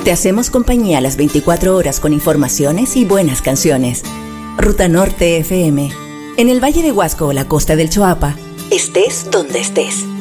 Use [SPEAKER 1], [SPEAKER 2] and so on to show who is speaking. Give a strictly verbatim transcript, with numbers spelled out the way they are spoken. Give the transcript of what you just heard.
[SPEAKER 1] Te hacemos compañía las veinticuatro horas con informaciones y buenas canciones. Ruta Norte F M. En el Valle de Huasco o la costa del Choapa, estés donde estés.